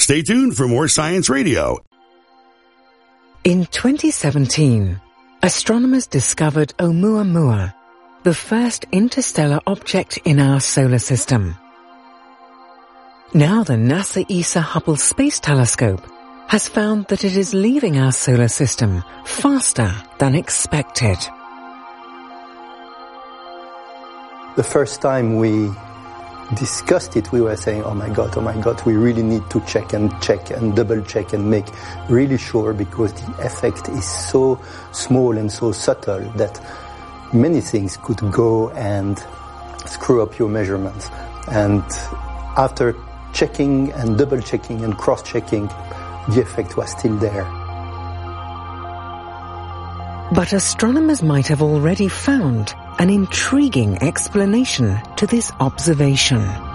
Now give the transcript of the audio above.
Stay tuned for more Science Radio. In 2017, astronomers discovered Oumuamua, the first interstellar object in our solar system. Now the NASA ESA Hubble Space Telescope has found that it is leaving our solar system faster than expected. The first time we discussed it, we were saying, oh my God, we really need to check and double check and make really sure, because the effect is so small and so subtle that many things could go and screw up your measurements. And after checking and double checking and cross checking, the effect was still there. But astronomers might have already found an intriguing explanation to this observation.